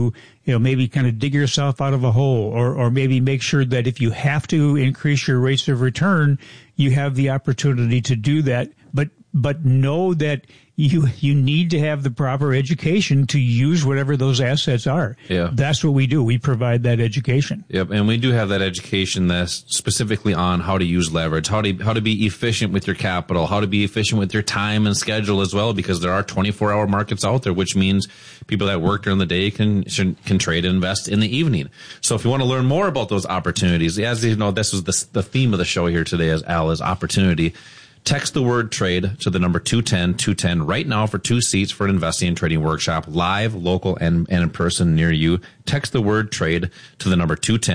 to, maybe kind of dig yourself out of a hole, or maybe make sure that if you have to increase your rates of return, you have the opportunity to do that. But know that you need to have the proper education to use whatever those assets are. Yeah. That's what we do. We provide that education. Yep, and we do have that education that's specifically on how to use leverage, how to be efficient with your capital, how to be efficient with your time and schedule as well, because there are 24-hour markets out there, which means people that work during the day can trade and invest in the evening. So if you want to learn more about those opportunities, as you know, this was the theme of the show here today, as Al, is opportunity. Text the word trade to the number 210-210 right now for 2 seats for an investing and trading workshop, live, local, and in person near you. Text the word trade to the number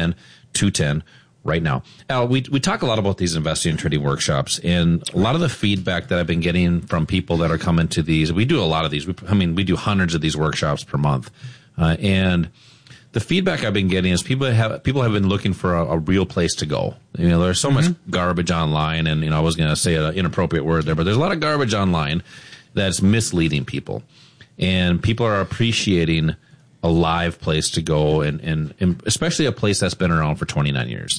210-210 right now. Al, we talk a lot about these investing and trading workshops, and a lot of the feedback that I've been getting from people that are coming to these, we do a lot of these. We do hundreds of these workshops per month. And the feedback I've been getting is people have been looking for a real place to go. There's so much garbage online, and I was going to say an inappropriate word there, but there's a lot of garbage online that's misleading people, and people are appreciating a live place to go, and especially a place that's been around for 29 years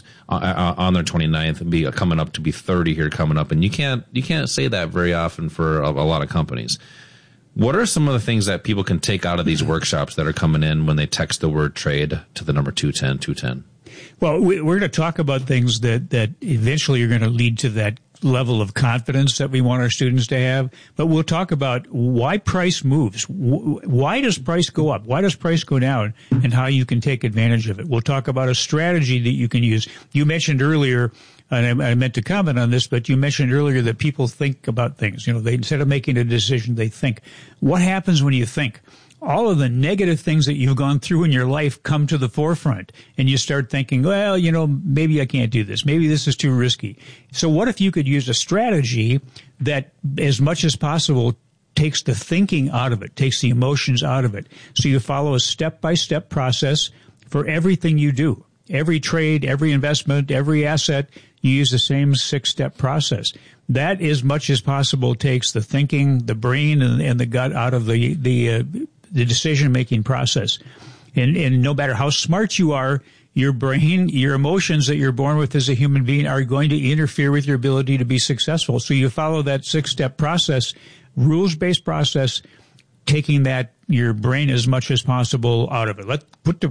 on their 29th, and be coming up to be 30 here coming up, and you can't say that very often for a lot of companies. What are some of the things that people can take out of these workshops that are coming in when they text the word trade to the number 210-210? Well, we're going to talk about things that eventually are going to lead to that level of confidence that we want our students to have. But we'll talk about why price moves. Why does price go up? Why does price go down? And how you can take advantage of it. We'll talk about a strategy that you can use. You mentioned earlier, and I meant to comment on this, but you mentioned earlier that people think about things. They, instead of making a decision, they think. What happens when you think? All of the negative things that you've gone through in your life come to the forefront, and you start thinking, well, maybe I can't do this. Maybe this is too risky. So what if you could use a strategy that, as much as possible, takes the thinking out of it, takes the emotions out of it? So you follow a step-by-step process for everything you do. Every trade, every investment, every asset, you use the same 6-step process. That, as much as possible, takes the thinking, the brain, and the gut out of the decision-making process. And no matter how smart you are, your brain, your emotions that you're born with as a human being are going to interfere with your ability to be successful. So you follow that 6-step process, rules-based process, taking your brain as much as possible out of it.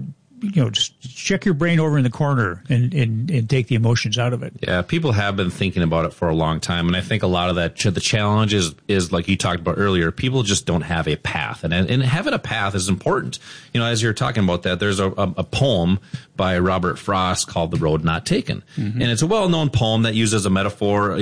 Just check your brain over in the corner and take the emotions out of it. Yeah, people have been thinking about it for a long time, and I think a lot of that, the challenge is like you talked about earlier, people just don't have a path, and having a path is important. As you're talking about that, there's a poem by Robert Frost called "The Road Not Taken," and it's a well-known poem that uses a metaphor,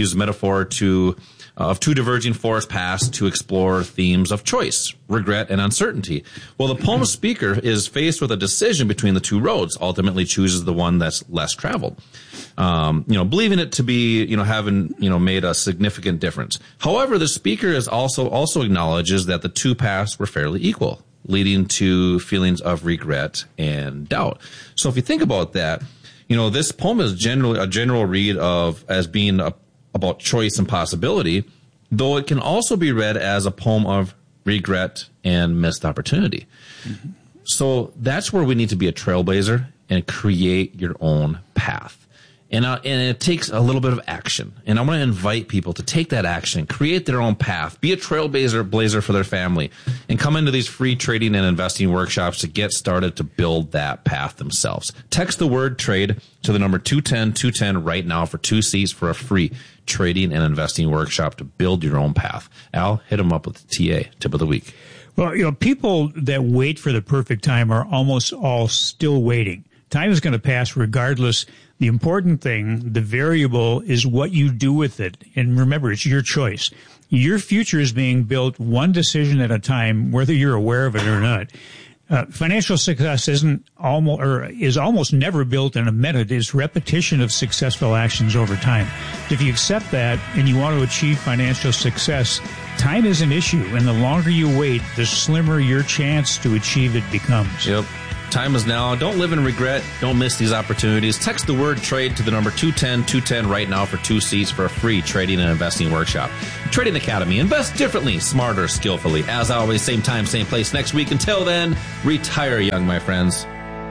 of two diverging forest paths to explore themes of choice, regret, and uncertainty. Well, the poem's speaker is faced with a decision between the two roads, ultimately chooses the one that's less traveled. Believing it to be, having, made a significant difference. However, the speaker is also acknowledges that the two paths were fairly equal, leading to feelings of regret and doubt. So if you think about that, this poem is generally a general read as being about choice and possibility, though it can also be read as a poem of regret and missed opportunity. Mm-hmm. So that's where we need to be a trailblazer and create your own path. And it takes a little bit of action. And I want to invite people to take that action, create their own path, be a trailblazer for their family, and come into these free trading and investing workshops to get started to build that path themselves. Text the word trade to the number 210-210 right now for 2 seats for a free trading and investing workshop to build your own path. Al, hit them up with the TA, tip of the week. Well, people that wait for the perfect time are almost all still waiting. Time is going to pass regardless. The important thing, the variable, is what you do with it. And remember, it's your choice. Your future is being built one decision at a time, whether you're aware of it or not. Financial success is almost never built in a minute. It's repetition of successful actions over time. If you accept that and you want to achieve financial success, time is an issue. And the longer you wait, the slimmer your chance to achieve it becomes. Yep. Time is now. Don't live in regret. Don't miss these opportunities. Text the word trade to the number 210-210 right now for 2 seats for a free trading and investing workshop. Trading Academy. Invest differently, smarter, skillfully. As always, same time, same place next week. Until then, retire young, my friends.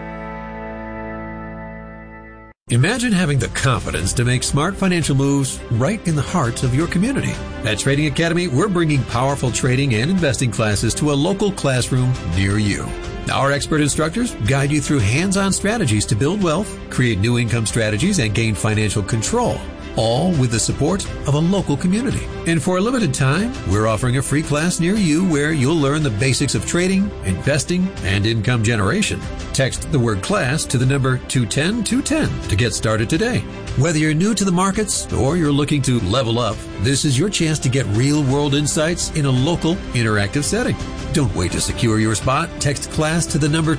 Imagine having the confidence to make smart financial moves right in the heart of your community. At Trading Academy, we're bringing powerful trading and investing classes to a local classroom near you. Our expert instructors guide you through hands-on strategies to build wealth, create new income strategies, and gain financial control, all with the support of a local community. And for a limited time, we're offering a free class near you where you'll learn the basics of trading, investing, and income generation. Text the word class to the number 210-210 to get started today. Whether you're new to the markets or you're looking to level up, this is your chance to get real-world insights in a local, interactive setting. Don't wait to secure your spot. Text class to the number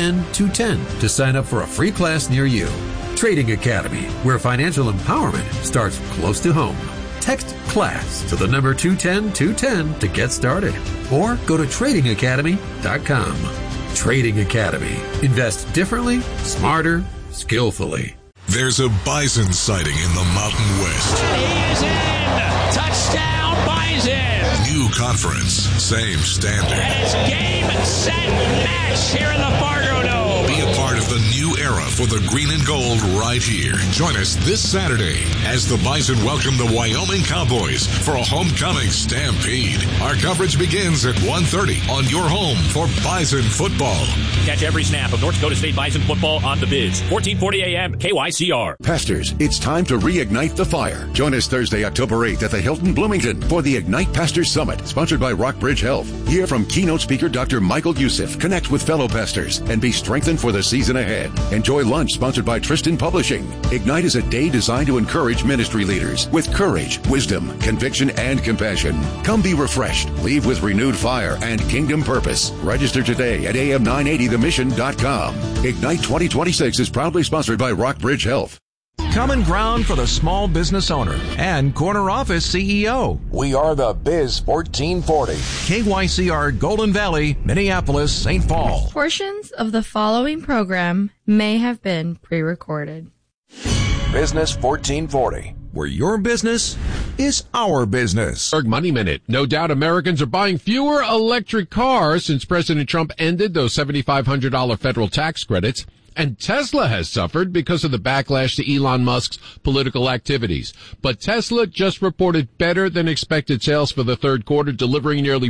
210-210 to sign up for a free class near you. Trading Academy, where financial empowerment starts close to home. Text class to the number 210-210 to get started. Or go to tradingacademy.com. Trading Academy. Invest differently, smarter, skillfully. There's a bison sighting in the Mountain West. He is in! Touchdown, Bison! New conference, same standard. And it's game, set, match here in the Fargo Dome. Be a part of the new era for the green and gold right here. Join us this Saturday as the Bison welcome the Wyoming Cowboys for a homecoming stampede. Our coverage begins at 1:30 on your home for Bison football. Catch every snap of North Dakota State Bison football on the Biz. 1440 AM, KYCR. Pastors, it's time to reignite the fire. Join us Thursday, October 8th at the Hilton Bloomington for the Ignite Pastors Summit, sponsored by Rockbridge Health. Hear from keynote speaker Dr. Michael Youssef. Connect with fellow pastors and be strengthened for the season ahead. Enjoy lunch sponsored by Tristan Publishing. Ignite is a day designed to encourage ministry leaders with courage, wisdom, conviction, and compassion. Come be refreshed. Leave with renewed fire and kingdom purpose. Register today at am980themission.com. Ignite 2026 is proudly sponsored by Rockbridge Health. Common ground for the small business owner and corner office CEO. We are the Biz 1440. KYCR Golden Valley, Minneapolis, St. Paul. Portions of the following program may have been pre-recorded. Business 1440. Where your business is our business. Money Minute. No doubt Americans are buying fewer electric cars since President Trump ended those $7,500 federal tax credits. And Tesla has suffered because of the backlash to Elon Musk's political activities. But Tesla just reported better than expected sales for the third quarter, delivering nearly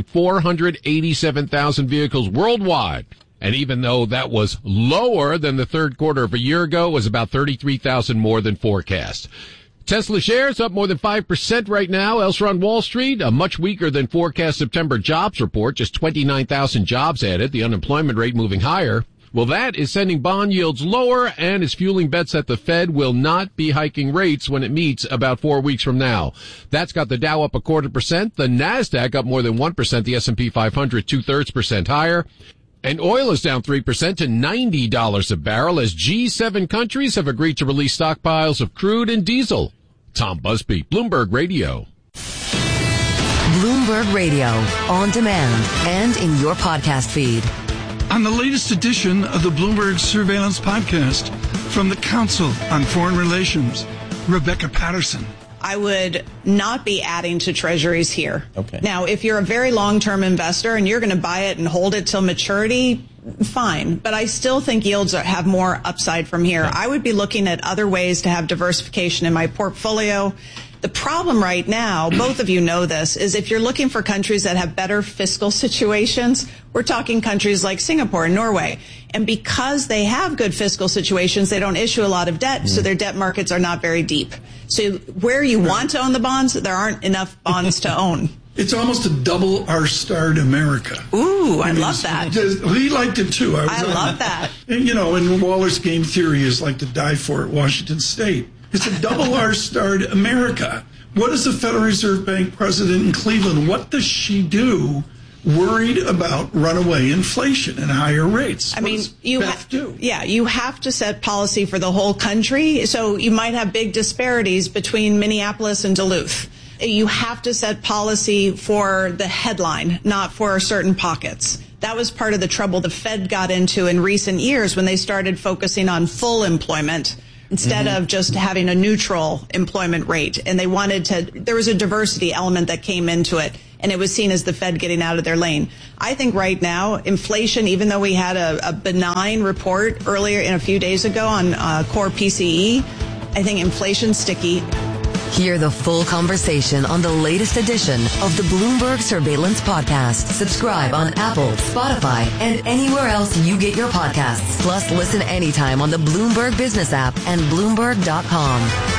487,000 vehicles worldwide. And even though that was lower than the third quarter of a year ago, it was about 33,000 more than forecast. Tesla shares up more than 5% right now. Elsewhere on Wall Street, a much weaker than forecast September jobs report, just 29,000 jobs added, the unemployment rate moving higher. Well, that is sending bond yields lower and is fueling bets that the Fed will not be hiking rates when it meets about 4 weeks from now. That's got the Dow up 0.25%, the NASDAQ up more than 1%, the S&P 500 2/3% higher. And oil is down 3% to $90 a barrel as G7 countries have agreed to release stockpiles of crude and diesel. Tom Busby, Bloomberg Radio. Bloomberg Radio, on demand and in your podcast feed. On the latest edition of the Bloomberg Surveillance Podcast from the Council on Foreign Relations, Rebecca Patterson. I would not be adding to treasuries here. Okay. Now, if you're a very long-term investor and you're going to buy it and hold it till maturity, fine. But I still think yields have more upside from here. I would be looking at other ways to have diversification in my portfolio. The problem right now, both of you know this, is if you're looking for countries that have better fiscal situations, we're talking countries like Singapore and Norway. And because they have good fiscal situations, they don't issue a lot of debt, so their debt markets are not very deep. So where you want to own the bonds, there aren't enough bonds to own. It's almost a double R-starred America. Ooh, I love that. He liked it too. I love that. And, you know, and Waller's game theory is like to die for at Washington State. It's a double R-starred America. What is the Federal Reserve Bank president in Cleveland? What does she do worried about runaway inflation and higher rates? I mean, you have to set policy for the whole country. So you might have big disparities between Minneapolis and Duluth. You have to set policy for the headline, not for certain pockets. That was part of the trouble the Fed got into in recent years when they started focusing on full employment instead of just having a neutral employment rate. And they wanted to, there was a diversity element that came into it, and it was seen as the Fed getting out of their lane. I think right now, inflation, even though we had a benign report earlier in a few days ago on core PCE, I think inflation's sticky. Hear the full conversation on the latest edition of the Bloomberg Surveillance Podcast. Subscribe on Apple, Spotify, and anywhere else you get your podcasts. Plus, listen anytime on the Bloomberg Business app and Bloomberg.com.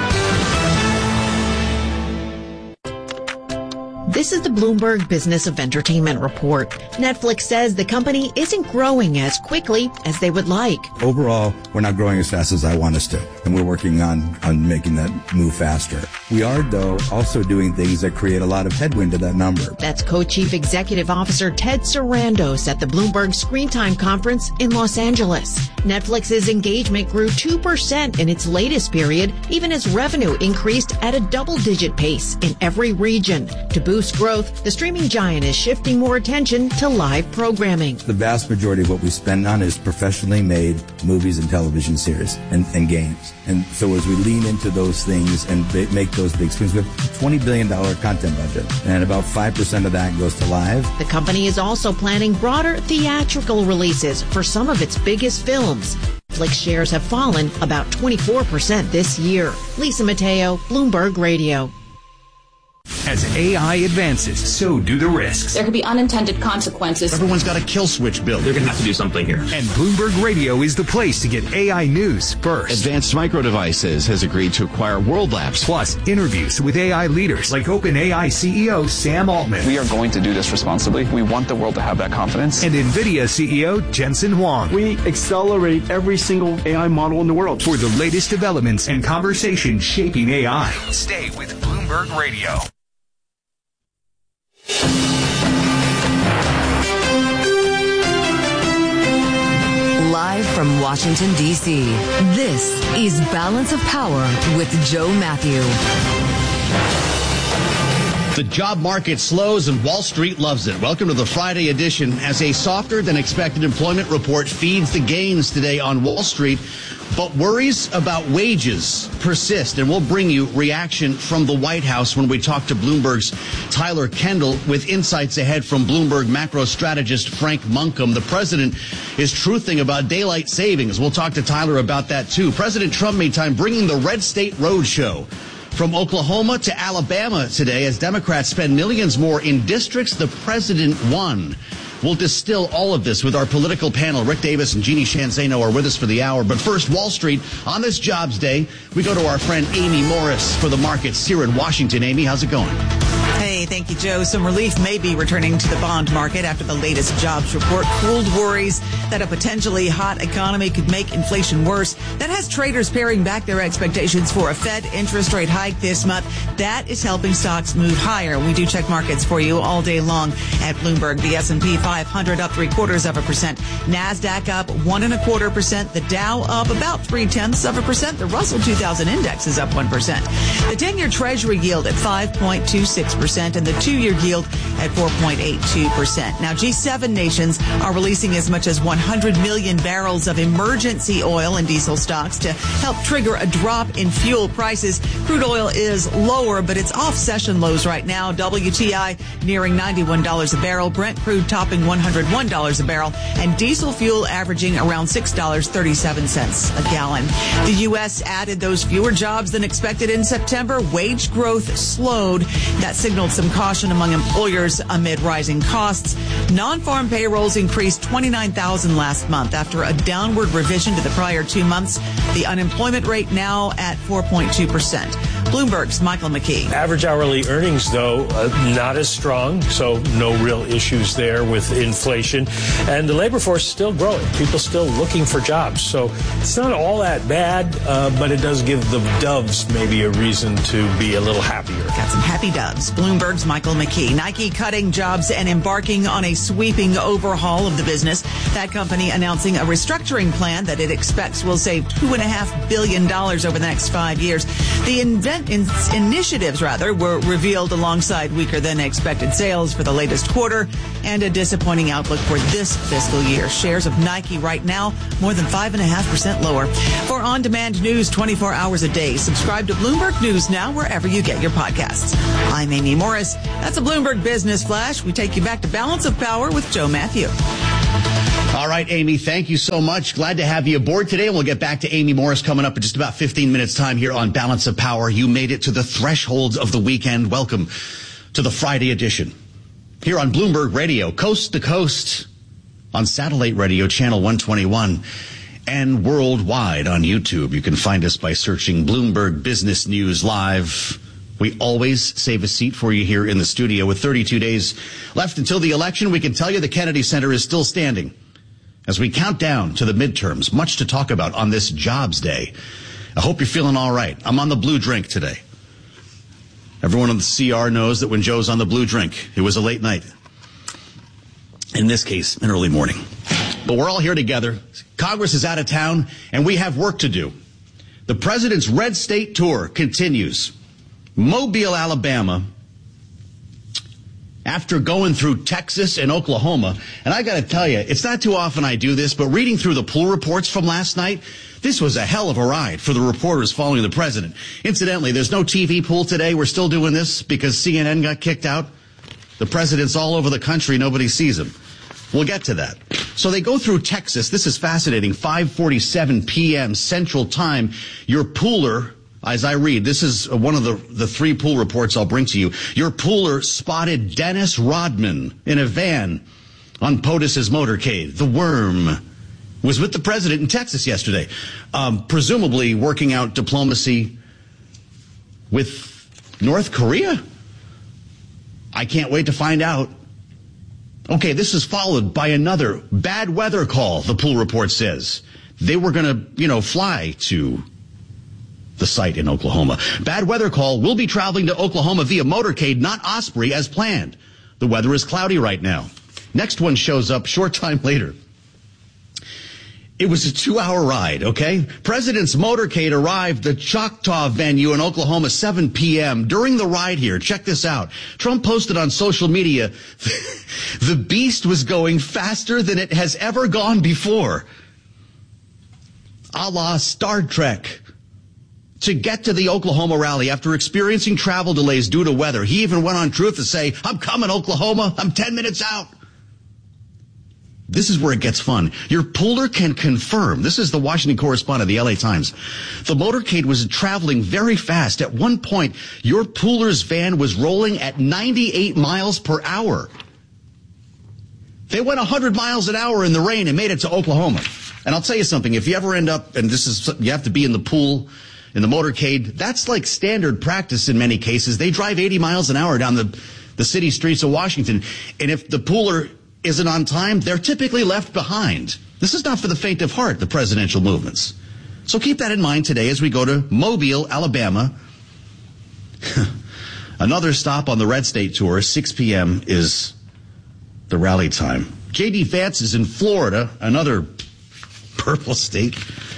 This is the Bloomberg Business of Entertainment Report. Netflix says the company isn't growing as quickly as they would like. Overall, we're not growing as fast as I want us to, and we're working on making that move faster. We are, though, also doing things that create a lot of headwind to that number. That's Co-Chief Executive Officer Ted Sarandos at the Bloomberg Screen Time Conference in Los Angeles. Netflix's engagement grew 2% in its latest period, even as revenue increased at a double-digit pace in every region. To boost growth, the streaming giant is shifting more attention to live programming. The vast majority of what we spend on is professionally made movies and television series and games. And so as we lean into those things and make those big screens, we have a $20 billion content budget, and about 5% of that goes to live. The company is also planning broader theatrical releases for some of its biggest films. Netflix shares have fallen about 24% this year. Lisa Mateo, Bloomberg Radio. As AI advances, so do the risks. There could be unintended consequences. Everyone's got a kill switch built. They're going to have to do something here. And Bloomberg Radio is the place to get AI news first. Advanced Micro Devices has agreed to acquire World Labs. Plus, interviews with AI leaders like OpenAI CEO Sam Altman. We are going to do this responsibly. We want the world to have that confidence. And NVIDIA CEO Jensen Huang. We accelerate every single AI model in the world. For the latest developments and conversation shaping AI. Stay with Bloomberg Radio. Live from Washington, D.C., this is Balance of Power with Joe Matthew. The job market slows and Wall Street loves it. Welcome to the Friday edition as a softer than expected employment report feeds the gains today on Wall Street. But worries about wages persist, and we'll bring you reaction from the White House when we talk to Bloomberg's Tyler Kendall with insights ahead from Bloomberg macro strategist Frank Munkham. The president is truthing about daylight savings. We'll talk to Tyler about that, too. President Trump made time bringing the Red State Roadshow from Oklahoma to Alabama today as Democrats spend millions more in districts the president won. We'll distill all of this with our political panel. Rick Davis and Jeannie Shanzano are with us for the hour. But first, Wall Street. On this jobs day, we go to our friend Amy Morris for the markets here in Washington. Amy, how's it going? Hey, thank you, Joe. Some relief may be returning to the bond market after the latest jobs report cooled worries that a potentially hot economy could make inflation worse. That has traders paring back their expectations for a Fed interest rate hike this month. That is helping stocks move higher. We do check markets for you all day long at Bloomberg. The S&P 500 up 0.75%. NASDAQ up 1.25%. The Dow up about 0.3%. The Russell 2000 index is up 1%. The 10-year Treasury yield at 5.26%. And the 2-year yield at 4.82%. Now, G7 nations are releasing as much as 100 million barrels of emergency oil and diesel stocks to help trigger a drop in fuel prices. Crude oil is lower, but it's off session lows right now. WTI nearing $91 a barrel. Brent crude topping $101 a barrel. And diesel fuel averaging around $6.37 a gallon. The U.S. added those fewer jobs than expected in September. Wage growth slowed. That signaled some caution among employers amid rising costs. Non-farm payrolls increased 29,000 last month after a downward revision to the prior 2 months. The unemployment rate now at 4.2%. Bloomberg's Michael McKee. Average hourly earnings, though, not as strong, so no real issues there with inflation. And the labor force is still growing. People still looking for jobs. So it's not all that bad, but it does give the doves maybe a reason to be a little happier. Got some happy doves. Bloomberg's Michael McKee. Nike cutting jobs and embarking on a sweeping overhaul of the business. That company announcing a restructuring plan that it expects will save $2.5 billion over the next 5 years. The initiatives were revealed alongside weaker than expected sales for the latest quarter and a disappointing outlook for this fiscal year. Shares of Nike right now more than 5.5% lower. For on-demand news 24 hours a day, subscribe to Bloomberg News Now wherever you get your podcasts. I'm Amy Morris. That's a Bloomberg Business Flash. We take you back to Balance of Power with Joe Matthew. All right, Amy, thank you so much. Glad to have you aboard today. And we'll get back to Amy Morris coming up in just about 15 minutes time here on Balance of Power. You made it to the thresholds of the weekend. Welcome to the Friday edition here on Bloomberg Radio, coast to coast on satellite radio channel 121 and worldwide on YouTube. You can find us by searching Bloomberg Business News Live. We always save a seat for you here in the studio. With 32 days left until the election, we can tell you the Kennedy Center is still standing as we count down to the midterms. Much to talk about on this Jobs Day. I hope you're feeling all right. I'm on the blue drink today. Everyone on the CR knows that when Joe's on the blue drink, it was a late night. In this case, an early morning. But we're all here together. Congress is out of town, and we have work to do. The president's Red State Tour continues. Mobile, Alabama, after going through Texas and Oklahoma. And I got to tell you, it's not too often I do this, but reading through the pool reports from last night, this was a hell of a ride for the reporters following the president. Incidentally, there's no TV pool today. We're still doing this because CNN got kicked out. The president's all over the country. Nobody sees him. We'll get to that. So they go through Texas. This is fascinating. 5:47 p.m. Central Time. Your pooler, as I read, this is one of the three pool reports I'll bring to you. Your pooler spotted Dennis Rodman in a van on POTUS's motorcade. The Worm was with the president in Texas yesterday, presumably working out diplomacy with North Korea. I can't wait to find out. Okay, this is followed by another bad weather call, the pool report says. They were going to, fly to the site in Oklahoma. Bad weather call. We'll be traveling to Oklahoma via motorcade, not Osprey, as planned. The weather is cloudy right now. Next one shows up short time later. It was a 2-hour ride, okay? President's motorcade arrived at the Choctaw venue in Oklahoma, 7 p.m. During the ride here, check this out. Trump posted on social media, the beast was going faster than it has ever gone before. A la Star Trek. To get to the Oklahoma rally after experiencing travel delays due to weather, he even went on Truth to say, I'm coming, Oklahoma. I'm 10 minutes out. This is where it gets fun. Your pooler can confirm. This is the Washington correspondent of the LA Times. The motorcade was traveling very fast. At one point, your pooler's van was rolling at 98 miles per hour. They went 100 miles an hour in the rain and made it to Oklahoma. And I'll tell you something. If you ever end up, and this is, you have to be in the pool, in the motorcade, that's like standard practice in many cases. They drive 80 miles an hour down the city streets of Washington. And if the pooler isn't on time, they're typically left behind. This is not for the faint of heart, the presidential movements. So keep that in mind today as we go to Mobile, Alabama. Another stop on the Red State Tour. 6 p.m. is the rally time. J.D. Vance is in Florida, another purple state,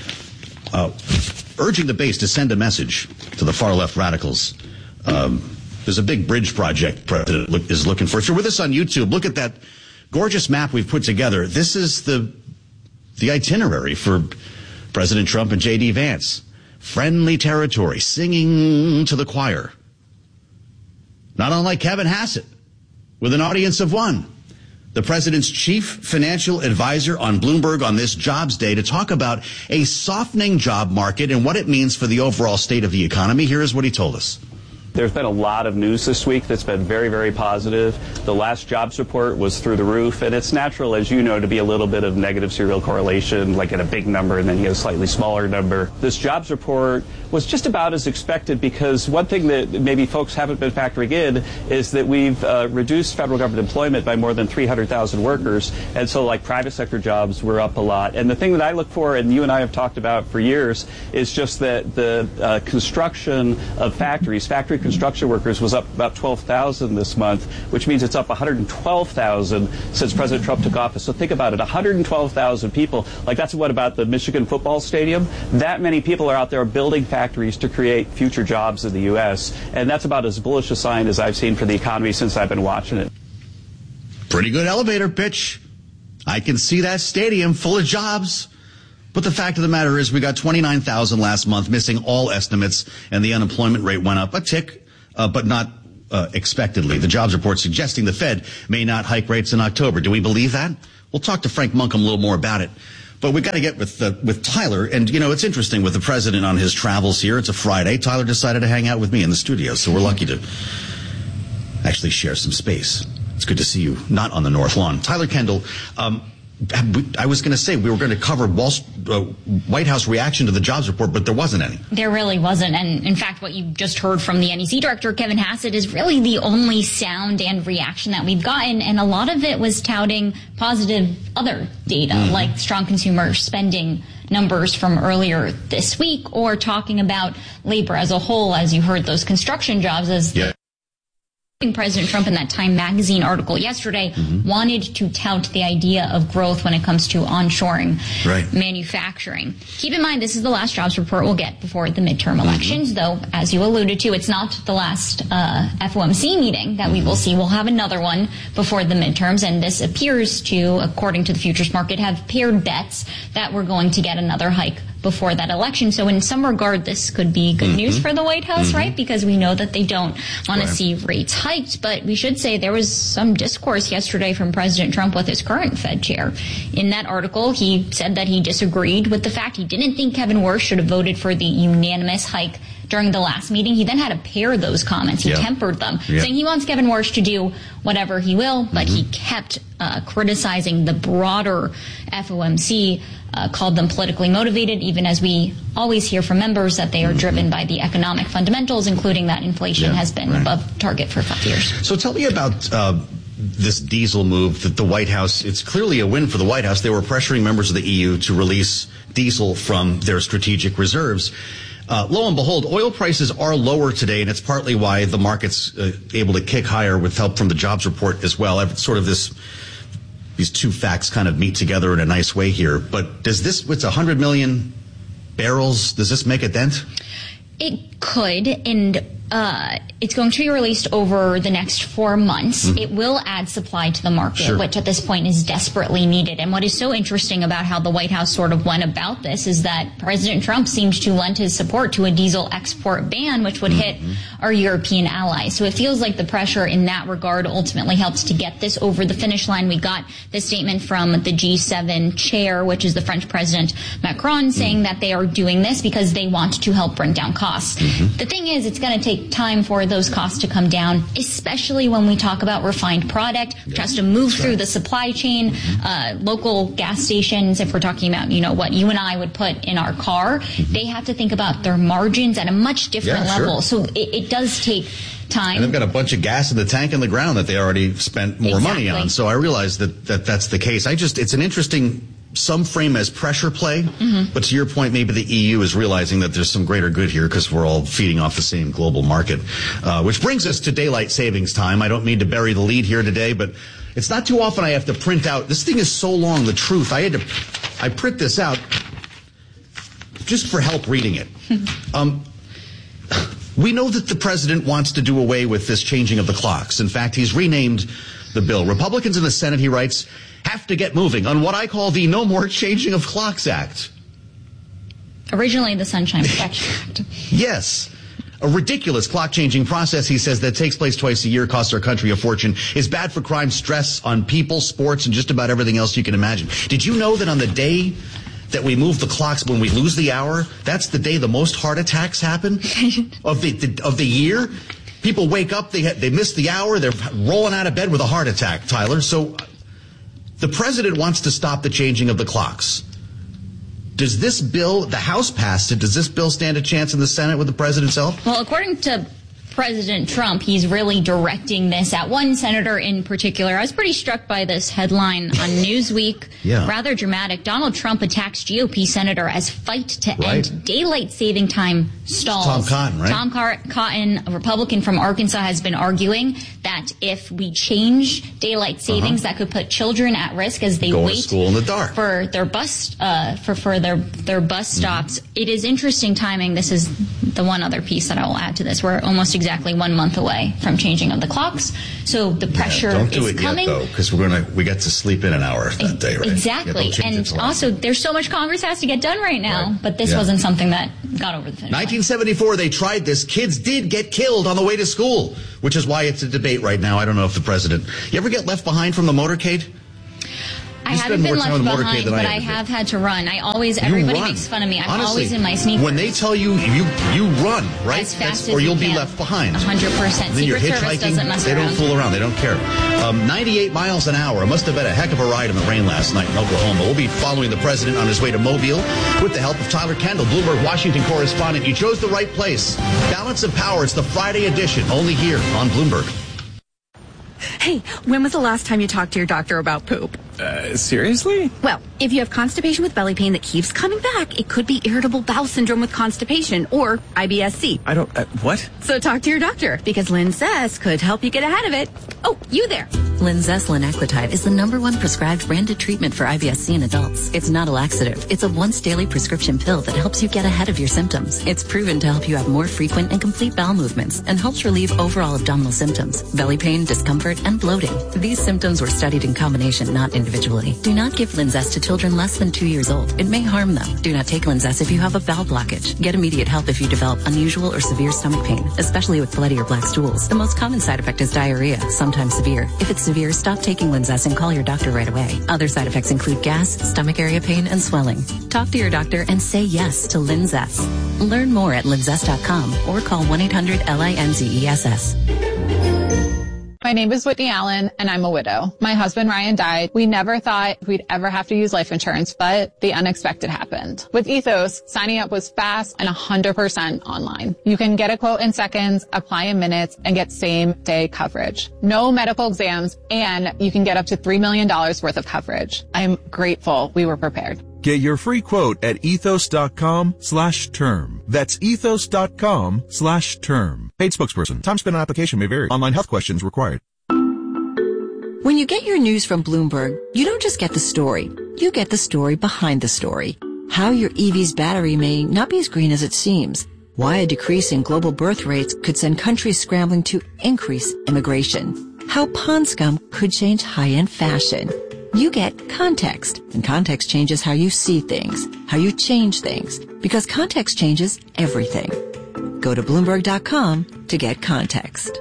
urging the base to send a message to the far-left radicals. There's a big bridge project President is looking for. If you're with us on YouTube, look at that gorgeous map we've put together. This is the itinerary for President Trump and J.D. Vance. Friendly territory, singing to the choir. Not unlike Kevin Hassett, with an audience of one. The president's chief financial advisor on Bloomberg on this Jobs Day to talk about a softening job market and what it means for the overall state of the economy. Here is what he told us. There's been a lot of news this week that's been very, very positive. The last jobs report was through the roof, and it's natural, as you know, to be a little bit of negative serial correlation, like at a big number and then you get a slightly smaller number. This jobs report was just about as expected because one thing that maybe folks haven't been factoring in is that we've reduced federal government employment by more than 300,000 workers, and so like private sector jobs were up a lot. And the thing that I look for, and you and I have talked about for years, is just that the construction of factories, factory construction workers was up about 12,000 this month, which means it's up 112,000 since President Trump took office. So think about it, 112,000 people. Like, that's what about the Michigan football stadium? That many people are out there building factories to create future jobs in the U.S., and that's about as bullish a sign as I've seen for the economy since I've been watching it. Pretty good elevator pitch. I can see that stadium full of jobs. But the fact of the matter is we got 29,000 last month, missing all estimates, and the unemployment rate went up a tick, but not expectedly. The jobs report suggesting the Fed may not hike rates in October. Do we believe that? We'll talk to Frank Munkham a little more about it. But we've got to get with Tyler. And, you know, it's interesting with the president on his travels here. It's a Friday. Tyler decided to hang out with me in the studio, so we're lucky to actually share some space. It's good to see you not on the North Lawn. Tyler Kendall, I was going to say we were going to cover White House reaction to the jobs report, but there wasn't any. There really wasn't. And in fact, what you just heard from the NEC director, Kevin Hassett, is really the only sound and reaction that we've gotten. And a lot of it was touting positive other data, like strong consumer spending numbers from earlier this week, or talking about labor as a whole, as you heard those construction jobs as President Trump in that Time magazine article yesterday wanted to tout the idea of growth when it comes to onshoring manufacturing. Keep in mind, this is the last jobs report we'll get before the midterm elections, though, as you alluded to, it's not the last FOMC meeting that we will see. We'll have another one before the midterms, and this appears to, according to the futures market, have paired bets that we're going to get another hike before that election. So in some regard, this could be good news for the White House, right? Because we know that they don't want to see rates hiked. But we should say there was some discourse yesterday from President Trump with his current Fed chair. In that article, he said that he disagreed with the fact he didn't think Kevin Warsh should have voted for the unanimous hike during the last meeting. He then had to pair those comments. He tempered them, saying he wants Kevin Warsh to do whatever he will, but he kept criticizing the broader FOMC, called them politically motivated, even as we always hear from members that they are driven by the economic fundamentals, including that inflation has been above target for 5 years. So tell me about this diesel move that the White House, it's clearly a win for the White House. They were pressuring members of the EU to release diesel from their strategic reserves. Lo and behold, oil prices are lower today, and it's partly why the market's able to kick higher with help from the jobs report as well. Sort of these two facts kind of meet together in a nice way here. But does this, with 100 million barrels, does this make a dent? It could, and it's going to be released over the next 4 months. It will add supply to the market, which at this point is desperately needed. And what is so interesting about how the White House sort of went about this is that President Trump seems to lend his support to a diesel export ban, which would hit our European allies. So it feels like the pressure in that regard ultimately helps to get this over the finish line. We got the statement from the G7 chair, which is the French President Macron, saying that they are doing this because they want to help bring down costs. The thing is, it's going to take time for those costs to come down, especially when we talk about refined product, which has to move through the supply chain. Local gas stations, if we're talking about, what you and I would put in our car, they have to think about their margins at a much different level. So it does take time. And they've got a bunch of gas in the tank in the ground that they already spent more money on. So I realize that's the case. It's an interesting, some frame as pressure play, but to your point, maybe the EU is realizing that there's some greater good here because we're all feeding off the same global market. Which brings us to daylight savings time. I don't mean to bury the lead here today, but it's not too often I have to print out. This thing is so long, the truth. I print this out just for help reading it. We know that the president wants to do away with this changing of the clocks. In fact, he's renamed the bill. Republicans in the Senate, he writes, have to get moving on what I call the No More Changing of Clocks Act. Originally the Sunshine Protection Act. Yes. A ridiculous clock-changing process, he says, that takes place twice a year, costs our country a fortune, is bad for crime, stress on people, sports, and just about everything else you can imagine. Did you know that on the day that we move the clocks, when we lose the hour, that's the day the most heart attacks happen of the year? People wake up, they miss the hour, they're rolling out of bed with a heart attack, Tyler. So the president wants to stop the changing of the clocks. Does this bill, the House passed it, does this bill stand a chance in the Senate with the president's help? Well, according to President Trump, he's really directing this at one senator in particular. I was pretty struck by this headline on Newsweek. Yeah. Rather dramatic. Donald Trump attacks GOP senator as fight to end daylight saving time stalls. Tom Cotton, right? Tom Cotton, a Republican from Arkansas, has been arguing that if we change daylight savings, that could put children at risk as they Go wait to school in the dark. for their bus for their bus stops. It is interesting timing. This is the one other piece that I will add to this. We're almost exactly 1 month away from changing of the clocks, so the pressure Don't do is it coming. yet, though, because we get to sleep in an hour that day, right? Exactly, Yeah, and also there's so much Congress has to get done right now, but this wasn't something that got over the finish line. 1974, they tried this. Kids did get killed on the way to school, which is why it's a debate right now. I don't know if the president... You ever get left behind from the motorcade? I haven't been left behind, but I have had to run. Everybody makes fun of me. I'm always in my sneakers. When they tell you run, right? As fast or as you'll you be can. left behind. 100%. Then you're Secret Service hitchhiking. doesn't mess They around. don't fool around. They don't care. 98 miles an hour. It must have been a heck of a ride in the rain last night in Oklahoma. We'll be following the president on his way to Mobile with the help of Tyler Kendall, Bloomberg Washington correspondent. You chose the right place. Balance of Power. It's the Friday edition, only here on Bloomberg. Hey, when was the last time you talked to your doctor about poop? Seriously? Well, if you have constipation with belly pain that keeps coming back, it could be irritable bowel syndrome with constipation or IBS-C. I don't... what? So talk to your doctor, because Linzess could help you get ahead of it. Oh, you there. Linzess linaclotide is the #1 prescribed branded treatment for IBS-C in adults. It's not a laxative. It's a once daily prescription pill that helps you get ahead of your symptoms. It's proven to help you have more frequent and complete bowel movements and helps relieve overall abdominal symptoms, belly pain, discomfort, and bloating. These symptoms were studied in combination, not individually. Do not give Linzess to children less than 2 years old. It may harm them. Do not take Linzess if you have a bowel blockage. Get immediate help if you develop unusual or severe stomach pain, especially with bloody or black stools. The most common side effect is diarrhea, sometimes severe. If it's severe, stop taking Linzess and call your doctor right away. Other side effects include gas, stomach area pain, and swelling. Talk to your doctor and say yes to Linzess. Learn more at linzess.com or call 1-800-LINZESS. My name is Whitney Allen, and I'm a widow. My husband, Ryan, died. We never thought we'd ever have to use life insurance, but the unexpected happened. With Ethos, signing up was fast and 100% online. You can get a quote in seconds, apply in minutes, and get same-day coverage. No medical exams, and you can get up to $3 million worth of coverage. I'm grateful we were prepared. Get your free quote at ethos.com/term. That's ethos.com/term. Paid spokesperson. Time spent on application may vary. Online health questions required. When you get your news from Bloomberg, you don't just get the story. You get the story behind the story. How your EV's battery may not be as green as it seems. Why a decrease in global birth rates could send countries scrambling to increase immigration. How pond scum could change high-end fashion. You get context, and context changes how you see things, how you change things, because context changes everything. Go to Bloomberg.com to get context.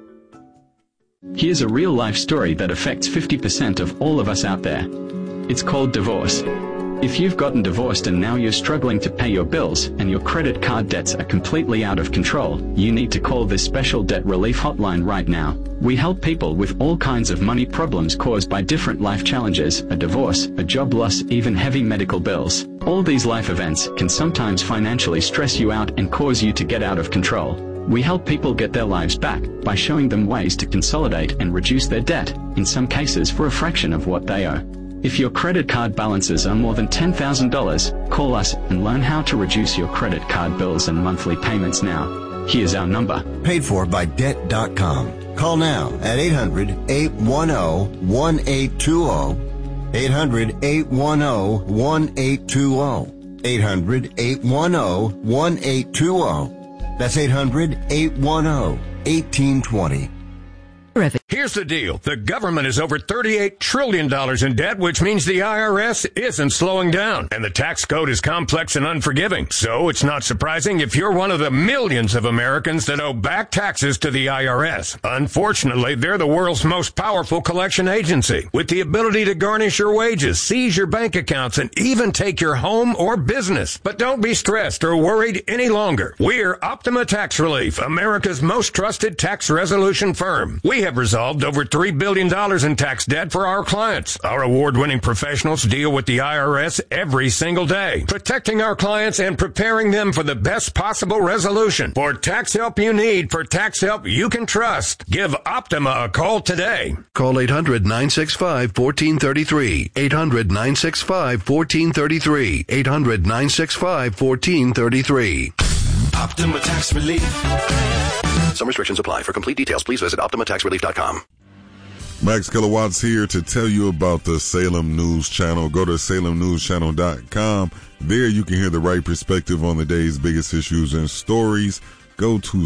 Here's a real-life story that affects 50% of all of us out there. It's called divorce. If you've gotten divorced and now you're struggling to pay your bills and your credit card debts are completely out of control, you need to call this special debt relief hotline right now. We help people with all kinds of money problems caused by different life challenges, a divorce, a job loss, even heavy medical bills. All these life events can sometimes financially stress you out and cause you to get out of control. We help people get their lives back by showing them ways to consolidate and reduce their debt, in some cases for a fraction of what they owe. If your credit card balances are more than $10,000, call us and learn how to reduce your credit card bills and monthly payments now. Here's our number. Paid for by Debt.com. Call now at 800-810-1820. 800-810-1820. 800-810-1820. That's 800-810-1820. Here's the deal. The government is over $38 trillion in debt, which means the IRS isn't slowing down. And the tax code is complex and unforgiving. So it's not surprising if you're one of the millions of Americans that owe back taxes to the IRS. Unfortunately, they're the world's most powerful collection agency, with the ability to garnish your wages, seize your bank accounts, and even take your home or business. But don't be stressed or worried any longer. We're Optima Tax Relief, America's most trusted tax resolution firm. We have resolved over $3 billion in tax debt for our clients. Our award-winning professionals deal with the IRS every single day, protecting our clients and preparing them for the best possible resolution. For tax help you need, for tax help you can trust, give Optima a call today. Call 800-965-1433. 800-965-1433. 800-965-1433. Optima Tax Relief. Some restrictions apply. For complete details, please visit OptimaTaxRelief.com. Max Kilowatts here to tell you about the Salem News Channel. Go to SalemNewsChannel.com. There you can hear the right perspective on the day's biggest issues and stories. Go to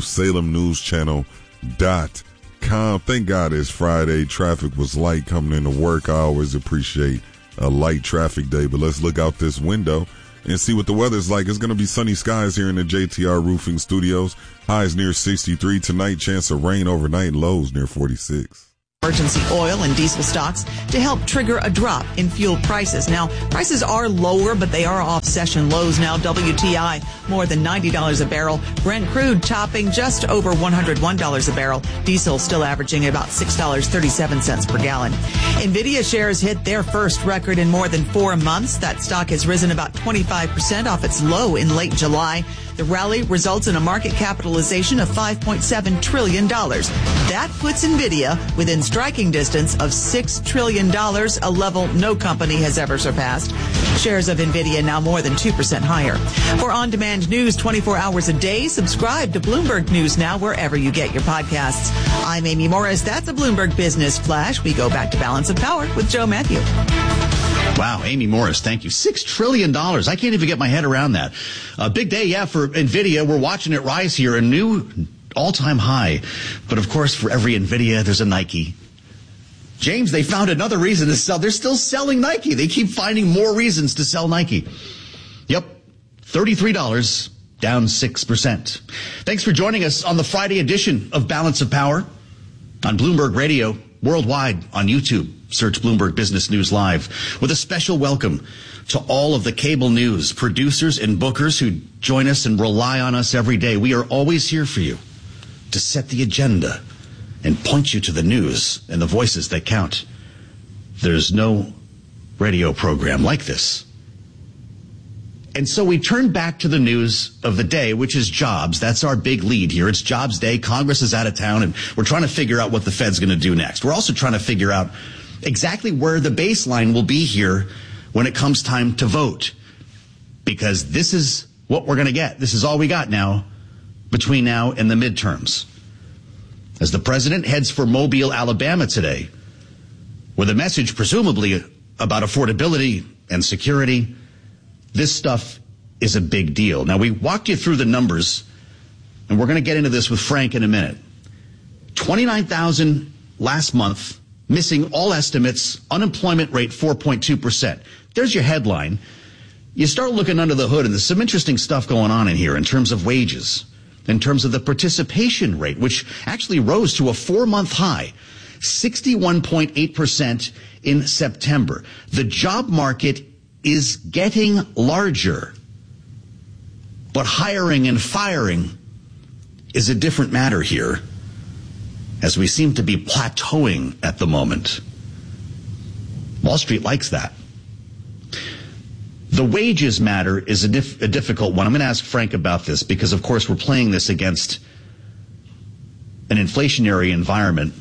SalemNewsChannel.com. Thank God it's Friday. Traffic was light coming into work. I always appreciate a light traffic day, but let's look out this window and see what the weather's like. It's going to be sunny skies here in the JTR Roofing Studios. Highs near 63 tonight. Chance of rain overnight. Lows near 46. Emergency oil and diesel stocks to help trigger a drop in fuel prices. Now, prices are lower, but they are off session lows now. WTI more than $90 a barrel. Brent crude topping just over $101 a barrel. Diesel still averaging about $6.37 per gallon. Nvidia shares hit their first record in more than 4 months. That stock has risen about 25% off its low in late July. The rally results in a market capitalization of $5.7 trillion. That puts Nvidia within striking distance of $6 trillion, a level no company has ever surpassed. Shares of Nvidia now more than 2% higher. For on-demand news 24 hours a day, subscribe to Bloomberg News Now wherever you get your podcasts. I'm Amy Morris. That's a Bloomberg Business Flash. We go back to Balance of Power with Joe Matthew. Wow, Amy Morris, thank you. $6 trillion. I can't even get my head around that. A big day, yeah, for NVIDIA. We're watching it rise here, a new all-time high. But, of course, for every NVIDIA, there's a Nike. James, they found another reason to sell. They're still selling Nike. They keep finding more reasons to sell Nike. Yep, $33, down 6%. Thanks for joining us on the Friday edition of Balance of Power on Bloomberg Radio, worldwide on YouTube. Search Bloomberg Business News Live, with a special welcome to all of the cable news producers and bookers who join us and rely on us every day. We are always here for you to set the agenda and point you to the news and the voices that count. There's no radio program like this. And so we turn back to the news of the day, which is jobs. That's our big lead here. It's Jobs Day. Congress is out of town, and we're trying to figure out what the Fed's going to do next. We're also trying to figure out exactly where the baseline will be here when it comes time to vote, because this is what we're going to get. This is all we got now between now and the midterms. As the president heads for Mobile, Alabama today, with a message presumably about affordability and security, this stuff is a big deal. Now, we walked you through the numbers, and we're going to get into this with Frank in a minute. 29,000 last month, missing all estimates, unemployment rate 4.2%. There's your headline. You start looking under the hood, and there's some interesting stuff going on in here in terms of wages, in terms of the participation rate, which actually rose to a 4-month high, 61.8% in September. The job market is getting larger, but hiring and firing is a different matter here, as we seem to be plateauing at the moment. Wall Street likes that. The wages matter is a difficult one. I'm going to ask Frank about this because, of course, we're playing this against an inflationary environment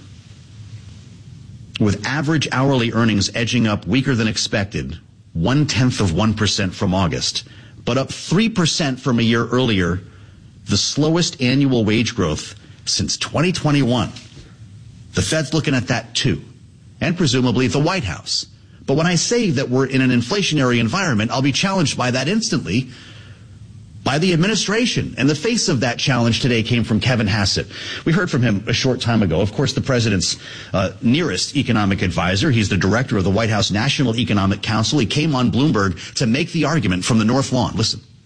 with average hourly earnings edging up weaker than expected, 0.1% from August, but up 3% from a year earlier, the slowest annual wage growth since 2021. The Fed's looking at that too, and presumably the White House. But when I say that we're in an inflationary environment, I'll be challenged by that instantly by the administration. And the face of that challenge today came from Kevin Hassett. We heard from him a short time ago. Of course, the president's nearest economic advisor. He's the director of the White House National Economic Council. He came on Bloomberg to make the argument from the North Lawn. Listen.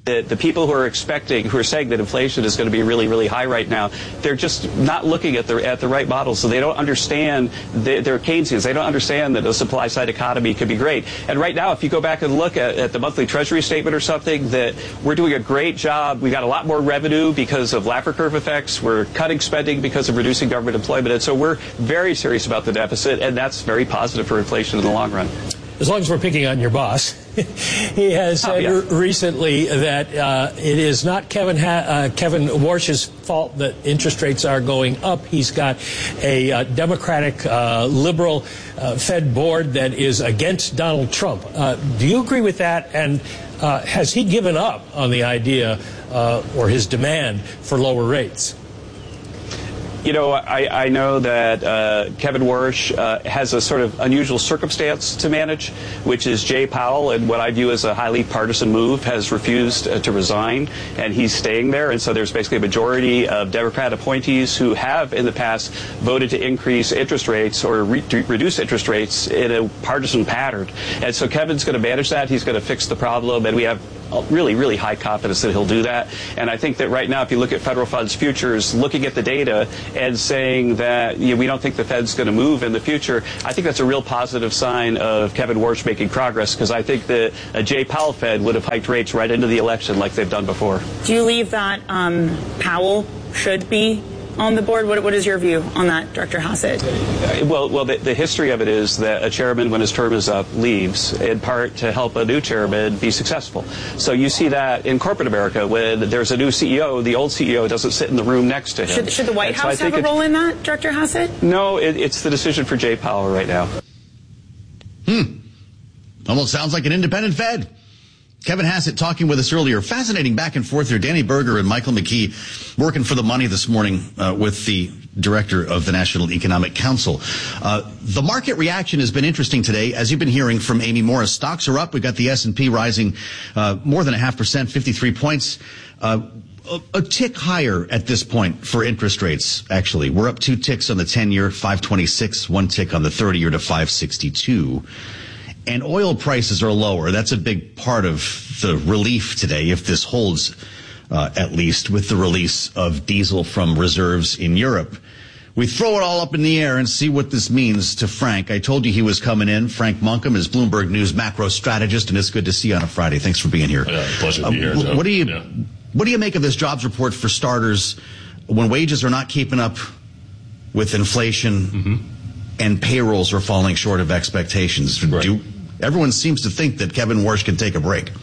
The people who are saying that inflation is going to be really, really high right now, they're just not looking at the right model. So they don't understand, they're Keynesians. They don't understand that a supply side economy could be great. And right now, if you go back and look at the monthly Treasury statement or something, that we're doing a great job. We got a lot more revenue because of Laffer curve effects. We're cutting spending because of reducing government employment. And so we're very serious about the deficit, and that's very positive for inflation in the long run. As long as we're picking on your boss, he has said recently that it is not Kevin Warsh's fault that interest rates are going up. He's got a Democratic liberal Fed board that is against Donald Trump. Do you agree with that? And has he given up on the idea or his demand for lower rates? You know, I know that Kevin Warsh has a sort of unusual circumstance to manage, which is Jay Powell, and what I view as a highly partisan move, has refused to resign, and he's staying there. And so there's basically a majority of Democrat appointees who have in the past voted to increase interest rates or reduce interest rates in a partisan pattern. And so Kevin's going to manage that. He's going to fix the problem, and we have really, really high confidence that he'll do that. And I think that right now, if you look at federal funds futures, looking at the data and saying that we don't think the Fed's going to move in the future, I think that's a real positive sign of Kevin Warsh making progress, because I think that a Jay Powell Fed would have hiked rates right into the election like they've done before. Do you believe that Powell should be on the board? What is your view on that, Director Hassett? Well, the history of it is that a chairman, when his term is up, leaves, in part to help a new chairman be successful. So you see that in corporate America, when there's a new CEO, the old CEO doesn't sit in the room next to him. Should the White House have a role in that, Director Hassett? No, it's the decision for Jay Powell right now. Almost sounds like an independent Fed. Kevin Hassett talking with us earlier. Fascinating back and forth here. Danny Berger and Michael McKee working for the money this morning with the director of the National Economic Council. The market reaction has been interesting today. As you've been hearing from Amy Morris, stocks are up. We've got the S&P rising more than 0.5%, 53 points. A tick higher at this point for interest rates, actually. We're up 2 ticks on the 10-year, 526, 1 tick on the 30-year to 562. And oil prices are lower. That's a big part of the relief today, if this holds, at least with the release of diesel from reserves in Europe. We throw it all up in the air and see what this means to Frank. I told you he was coming in. Frank Monkham is Bloomberg News macro strategist, and it's good to see you on a Friday. Thanks for being here. Pleasure to be here, Joe. What do you make of this jobs report, for starters, when wages are not keeping up with inflation and payrolls are falling short of expectations? Right. Everyone seems to think that Kevin Warsh can take a break.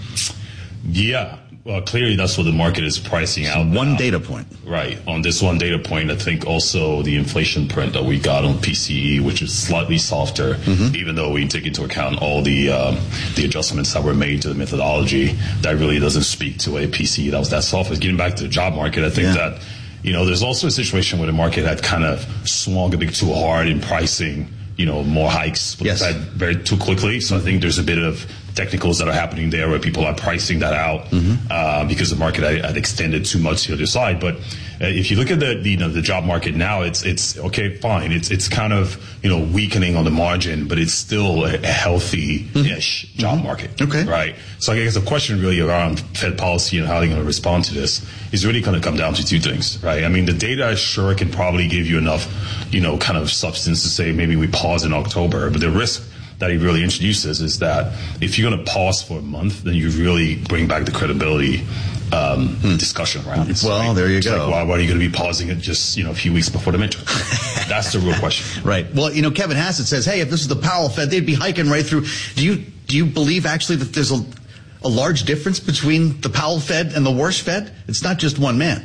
Yeah. Well, clearly that's what the market is pricing out. One data point. Right. On this one data point, I think also the inflation print that we got on PCE, which is slightly softer, even though we take into account all the adjustments that were made to the methodology, that really doesn't speak to a PCE that was that soft. Getting back to the job market, I think that, there's also a situation where the market had kind of swung a bit too hard in pricing, more hikes very too quickly. So I think there's a bit of technicals that are happening there where people are pricing that out because the market had extended too much to the other side. But if you look at the job market now, it's okay, fine. It's kind of weakening on the margin, but it's still a healthy-ish job market. Okay, right. So I guess the question really around Fed policy and how they're going to respond to this is really going to come down to two things, right? I mean, the data sure can probably give you enough, kind of substance to say maybe we pause in October, but the risk that he really introduces is that if you're going to pause for a month, then you really bring back the credibility discussion around this. Well, right? There you go. Like, why are you going to be pausing it just a few weeks before the midterm? That's the real question. Right. Well, Kevin Hassett says, hey, if this is the Powell Fed, they'd be hiking right through. Do you believe actually that there's a large difference between the Powell Fed and the Warsh Fed? It's not just one man.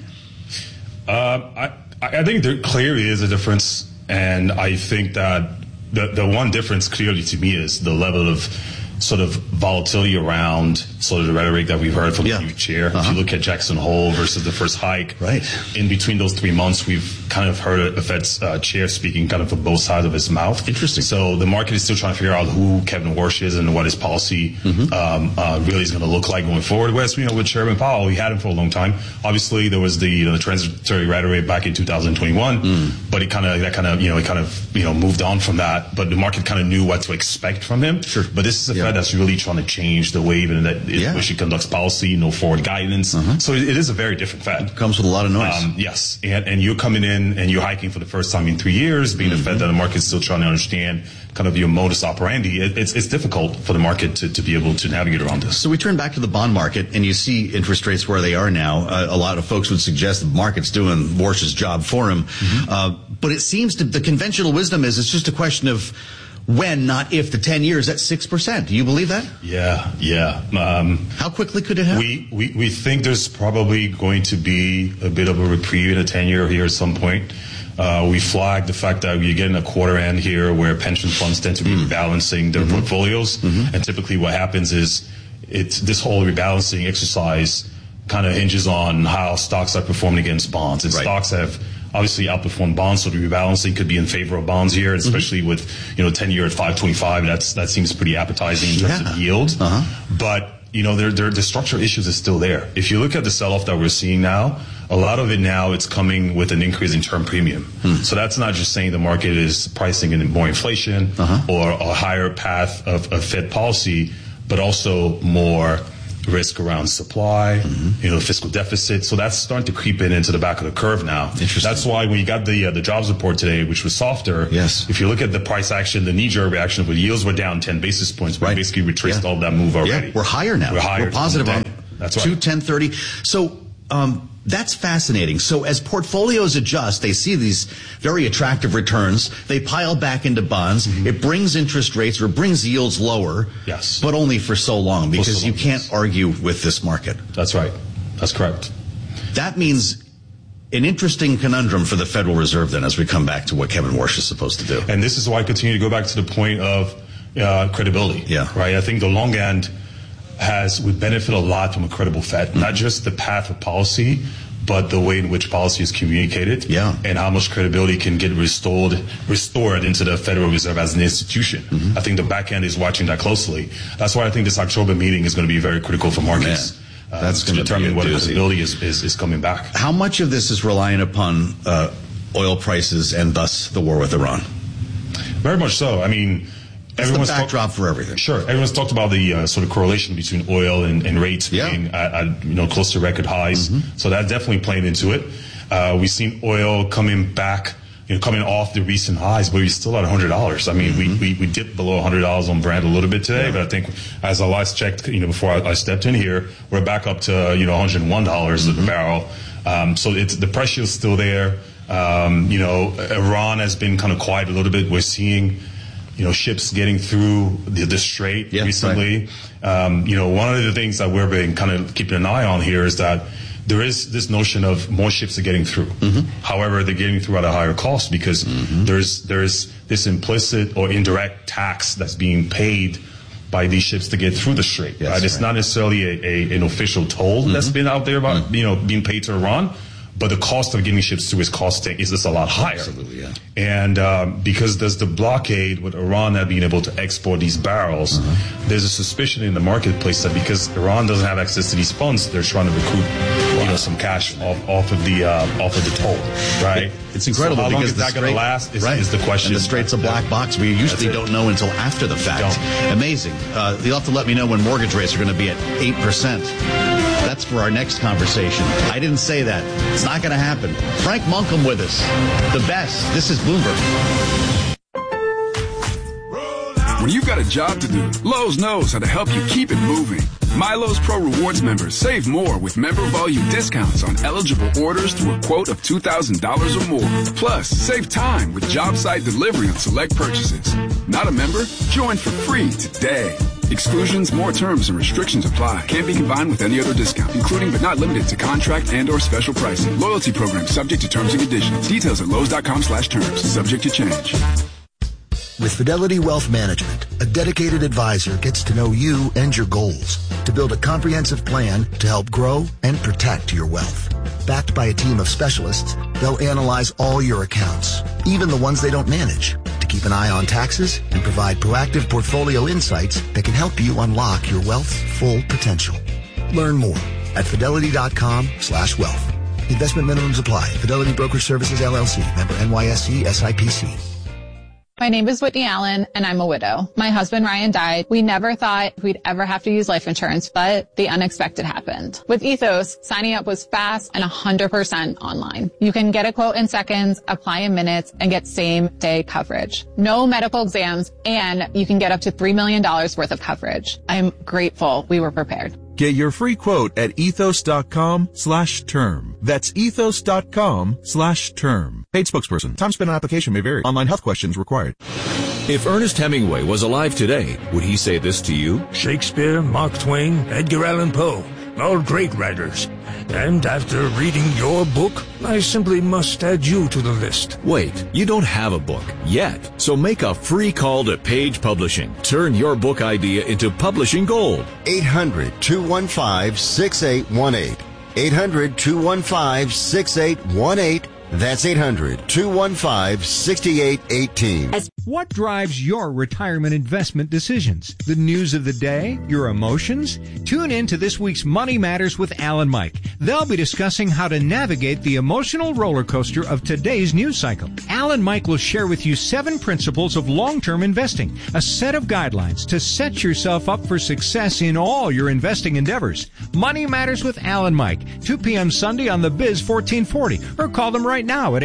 I think there clearly is a difference, and I think that the one difference clearly to me is the level of sort of volatility around sort of the rhetoric that we've heard from the new chair. If you look at Jackson Hole versus the first hike, in between those 3 months, we've kind of heard the Fed's chair speaking kind of from both sides of his mouth. Interesting. So the market is still trying to figure out who Kevin Warsh is and what his policy really is going to look like going forward. Whereas, with Chairman Powell, we had him for a long time. Obviously, there was the transitory rhetoric back in 2021, but he kind of moved on from that. But the market kind of knew what to expect from him. Sure. But this is a Fed that's really trying to change the way even that which it conducts policy, no forward guidance. So it is a very different Fed. It comes with a lot of noise. Yes. And you're coming in and you're hiking for the first time in 3 years, being a Fed that the market's still trying to understand kind of your modus operandi. It's difficult for the market to be able to navigate around this. So we turn back to the bond market, and you see interest rates where they are now. A lot of folks would suggest the market's doing Warsh's job for him. But it seems the conventional wisdom is it's just a question of when, not if, the 10 years at 6%. Do you believe that? Yeah. How quickly could it happen? We think there's probably going to be a bit of a reprieve in a 10-year here at some point. We flagged the fact that you're getting a quarter end here where pension funds tend to be rebalancing their portfolios. And typically what happens is this whole rebalancing exercise kind of hinges on how stocks are performing against bonds. And stocks have obviously outperformed bonds, so the rebalancing could be in favor of bonds here, especially with 10-year at 5.25. That seems pretty appetizing in terms of yield. But the structural issues is still there. If you look at the sell-off that we're seeing now, a lot of it now it's coming with an increase in term premium. So that's not just saying the market is pricing in more inflation or a higher path of Fed policy, but also more risk around supply, fiscal deficit. So that's starting to creep into the back of the curve now. That's why when you got the jobs report today, which was softer, if you look at the price action, the knee-jerk reaction, where yields were down 10 basis points, we basically retraced all that move already. We're higher now. We're positive on that's right. 2-10-30. So that's fascinating. So as portfolios adjust, they see these very attractive returns. They pile back into bonds. It brings interest rates or brings yields lower. Yes. But only for so long, because you can't argue with this market. That's right. That's correct. That means an interesting conundrum for the Federal Reserve then as we come back to what Kevin Warsh is supposed to do. And this is why I continue to go back to the point of credibility. Right? I think the long end would benefit a lot from a credible Fed, not just the path of policy, but the way in which policy is communicated, and how much credibility can get restored into the Federal Reserve as an institution. I think the back end is watching that closely. That's why I think this October meeting is going to be very critical for markets. That's going to determine whether credibility is coming back. How much of this is reliant upon oil prices and thus the war with Iran? Very much so. I mean, everyone's the backdrop for everything. Sure. Everyone's talked about the sort of correlation between oil and rates being at close to record highs. So that definitely played into it. We've seen oil coming back, coming off the recent highs, but we're still at $100. I mean, we dipped below $100 on Brent a little bit today, but I think as I last checked, before I stepped in here, we're back up to $101 a barrel. So the pressure is still there. Iran has been kind of quiet a little bit. We're seeing ships getting through the strait recently. One of the things that we've been kind of keeping an eye on here is that there is this notion of more ships are getting through. However, they're getting through at a higher cost because there's this implicit or indirect tax that's being paid by these ships to get through the strait. It's not necessarily an official toll that's been out there about being paid to Iran. But the cost of getting ships through is just a lot higher. Absolutely, And because there's the blockade with Iran not being able to export these barrels, there's a suspicion in the marketplace that because Iran doesn't have access to these funds, they're trying to recoup some cash off of the toll, right? It's incredible so how long because is that going to last is the question. And the strait's a black box. We usually don't know until after the fact. Amazing. You'll have to let me know when mortgage rates are going to be at 8%. That's for our next conversation. I didn't say that. It's not going to happen. Frank Munkham with us. The best. This is Bloomberg. When you've got a job to do, Lowe's knows how to help you keep it moving. My Lowe's Pro Rewards members save more with member volume discounts on eligible orders through a quote of $2,000 or more. Plus, save time with job site delivery on select purchases. Not a member? Join for free today. Exclusions, more terms, and restrictions apply. Can't be combined with any other discount, including but not limited to contract and or special pricing. Loyalty program subject to terms and conditions. Details at Lowe's.com/terms. Subject to change. With Fidelity Wealth Management, a dedicated advisor gets to know you and your goals to build a comprehensive plan to help grow and protect your wealth. Backed by a team of specialists, they'll analyze all your accounts, even the ones they don't manage, to keep an eye on taxes and provide proactive portfolio insights that can help you unlock your wealth's full potential. Learn more at fidelity.com/wealth. Investment minimums apply. Fidelity Brokerage Services, LLC. Member NYSE SIPC. My name is Whitney Allen, and I'm a widow. My husband, Ryan, died. We never thought we'd ever have to use life insurance, but the unexpected happened. With Ethos, signing up was fast and 100% online. You can get a quote in seconds, apply in minutes, and get same-day coverage. No medical exams, and you can get up to $3 million worth of coverage. I'm grateful we were prepared. Get your free quote at ethos.com/term. That's ethos.com/term. Paid spokesperson. Time spent on application may vary. Online health questions required. If Ernest Hemingway was alive today, would he say this to you? Shakespeare, Mark Twain, Edgar Allan Poe, all great writers. And after reading your book, I simply must add you to the list. Wait, you don't have a book yet. So make a free call to Page Publishing. Turn your book idea into publishing gold. 800-215-6818. 800-215-6818. That's 800-215-6818. What drives your retirement investment decisions? The news of the day? Your emotions? Tune in to this week's Money Matters with Al and Mike. They'll be discussing how to navigate the emotional roller coaster of today's news cycle. Al and Mike will share with you 7 principles of long-term investing, a set of guidelines to set yourself up for success in all your investing endeavors. Money Matters with Al and Mike, 2 p.m. Sunday on the Biz 1440, or call them right now at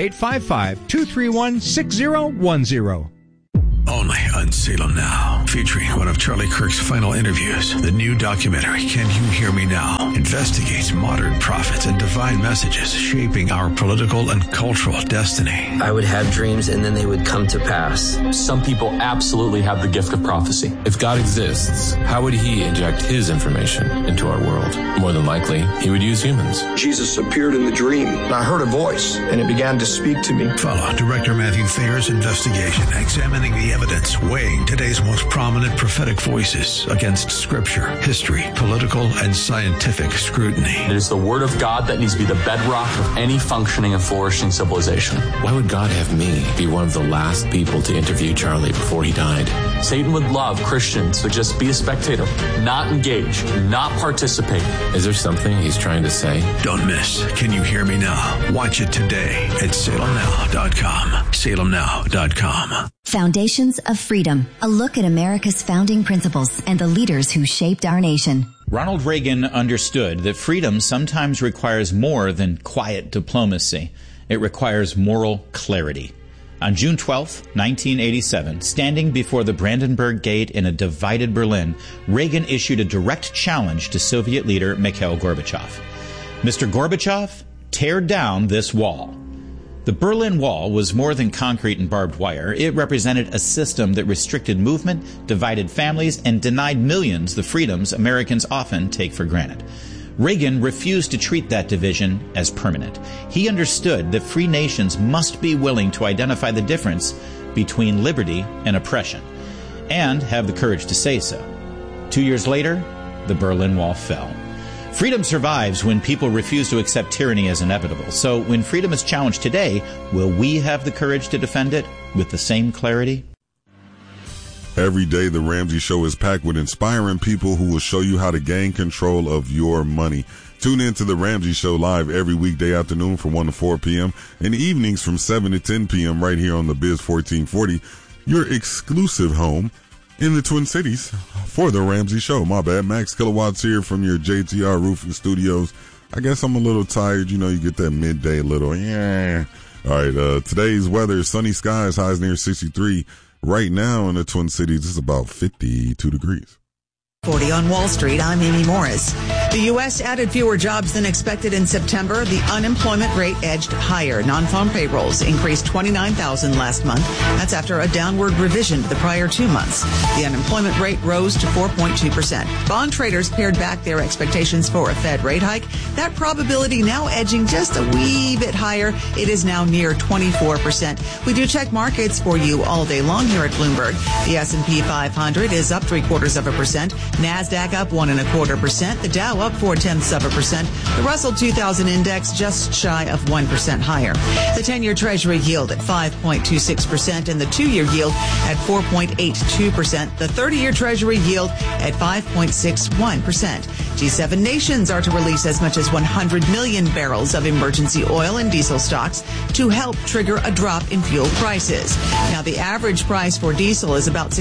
855-231-6010. Only on Salem Now, featuring one of Charlie Kirk's final interviews. The new documentary, Can You Hear Me Now?, investigates modern prophets and divine messages shaping our political and cultural destiny. I would have dreams and then they would come to pass. Some people absolutely have the gift of prophecy. If God exists, how would he inject his information into our world? More than likely, he would use humans. Jesus appeared in the dream, and I heard a voice, and it began to speak to me. Follow Director Matthew Thayer's investigation, examining the evidence, weighing today's most prominent prophetic voices against scripture, history, political, and scientific scrutiny. It is the word of God that needs to be the bedrock of any functioning and flourishing civilization. Why would God have me be one of the last people to interview Charlie before he died? Satan would love Christians to just be a spectator, not engage, not participate. Is there something he's trying to say? Don't miss Can You Hear Me Now? Watch it today at salemnow.com. salemnow.com. Foundations of Freedom, a look at America's founding principles and the leaders who shaped our nation. Ronald Reagan understood that freedom sometimes requires more than quiet diplomacy. It requires moral clarity. On June 12, 1987, standing before the Brandenburg Gate in a divided Berlin, Reagan issued a direct challenge to Soviet leader Mikhail Gorbachev. Mr. Gorbachev, tear down this wall. The Berlin Wall was more than concrete and barbed wire. It represented a system that restricted movement, divided families, and denied millions the freedoms Americans often take for granted. Reagan refused to treat that division as permanent. He understood that free nations must be willing to identify the difference between liberty and oppression, and have the courage to say so. 2 years later, the Berlin Wall fell. Freedom survives when people refuse to accept tyranny as inevitable. So when freedom is challenged today, will we have the courage to defend it with the same clarity? Every day, The Ramsey Show is packed with inspiring people who will show you how to gain control of your money. Tune in to The Ramsey Show live every weekday afternoon from 1 to 4 p.m. and evenings from 7 to 10 p.m. right here on the Biz 1440, your exclusive home in the Twin Cities for The Ramsey Show. My bad. Max Kilowatts here from your JTR Roofing Studios. I guess I'm a little tired. You know, you get that midday little, yeah. All right, today's weather, sunny skies, highs near 63. Right now in the Twin Cities, it's about 52 degrees. 40 on Wall Street, I'm Amy Morris. The U.S. added fewer jobs than expected in September. The unemployment rate edged higher. Non-farm payrolls increased 29,000 last month. That's after a downward revision to the prior 2 months. The unemployment rate rose to 4.2%. Bond traders pared back their expectations for a Fed rate hike. That probability now edging just a wee bit higher. It is now near 24%. We do check markets for you all day long here at Bloomberg. The S&P 500 is up 0.75%. NASDAQ up 1.25%. The Dow up 0.4%. The Russell 2000 index just shy of 1% higher. The 10-year Treasury yield at 5.26% and the 2-year yield at 4.82%. The 30-year Treasury yield at 5.61%. G7 nations are to release as much as 100 million barrels of emergency oil and diesel stocks to help trigger a drop in fuel prices. Now, the average price for diesel is about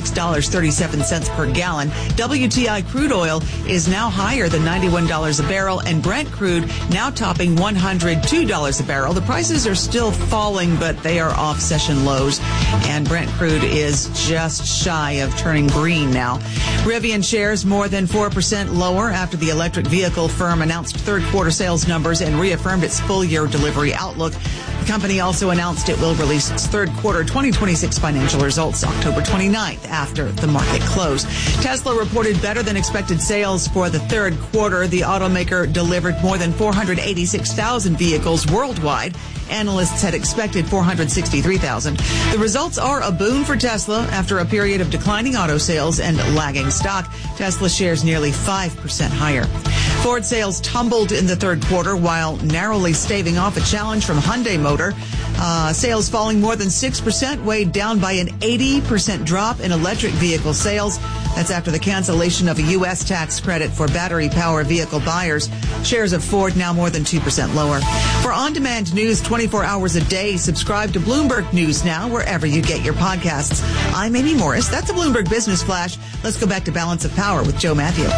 $6.37 per gallon. WTI crude oil is now higher than $91 a barrel, and Brent crude now topping $102 a barrel. The prices are still falling, but they are off session lows, and Brent crude is just shy of turning green now. Rivian shares more than 4% lower after the electric vehicle firm announced third quarter sales numbers and reaffirmed its full year delivery outlook. The company also announced it will release its third quarter 2026 financial results October 29th after the market close. Tesla reported better than expected sales for the third quarter. The automaker delivered more than 486,000 vehicles worldwide. Analysts had expected 463,000. The results are a boon for Tesla after a period of declining auto sales and lagging stock. Tesla shares nearly 5% higher. Ford sales tumbled in the third quarter while narrowly staving off a challenge from Hyundai Motor. Sales falling more than 6%, weighed down by an 80% drop in electric vehicle sales. That's after the cancellation of a U.S. tax credit for battery-powered vehicle buyers. Shares of Ford now more than 2% lower. For on-demand news 24 hours a day, subscribe to Bloomberg News Now wherever you get your podcasts. I'm Amy Morris. That's a Bloomberg Business Flash. Let's go back to Balance of Power with Joe Matthew.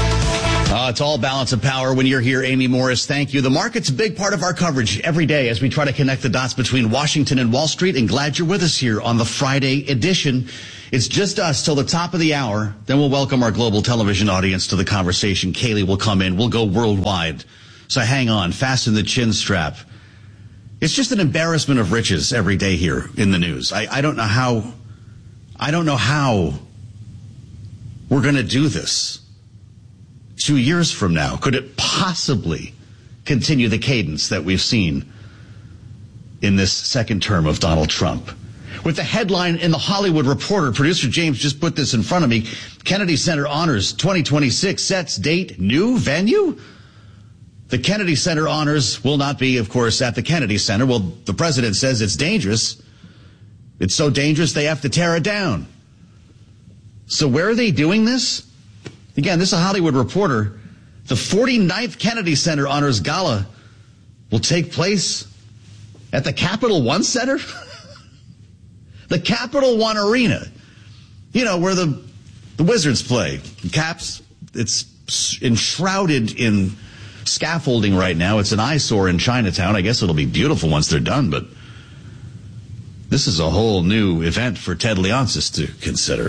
It's all balance of power when you're here, Amy Morris. Thank you. The market's a big part of our coverage every day as we try to connect the dots between Washington and Wall Street, and glad you're with us here on the Friday edition. It's just us till the top of the hour. Then we'll welcome our global television audience to the conversation. Kaylee will come in. We'll go worldwide. So hang on. Fasten the chin strap. It's just an embarrassment of riches every day here in the news. I don't know how we're going to do this 2 years from now. Could it possibly continue the cadence that we've seen in this second term of Donald Trump? With the headline in the Hollywood Reporter, producer James just put this in front of me. Kennedy Center Honors 2026 sets date, new venue? The Kennedy Center Honors will not be, of course, at the Kennedy Center. Well, the president says it's dangerous. It's so dangerous they have to tear it down. So where are they doing this? Again, this is a Hollywood Reporter. The 49th Kennedy Center Honors Gala will take place at the Capital One Center? The Capital One Arena. You know, where the Wizards play. Caps, it's enshrouded in scaffolding right now. It's an eyesore in Chinatown. I guess it'll be beautiful once they're done, but this is a whole new event for Ted Leonsis to consider.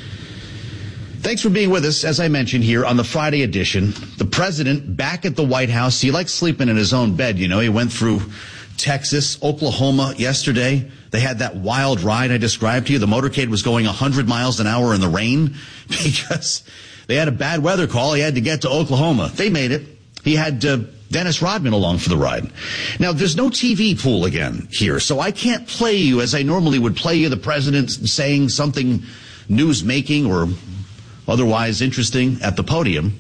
Thanks for being with us, as I mentioned here on the Friday edition. The president back at the White House. He likes sleeping in his own bed, you know. He went through Texas, Oklahoma yesterday. They had that wild ride I described to you. The motorcade was going 100 miles an hour in the rain because they had a bad weather call. He had to get to Oklahoma. They made it. He had Dennis Rodman along for the ride. Now, there's no TV pool again here, so I can't play you as I normally would play you, the president saying something news-making or otherwise interesting at the podium.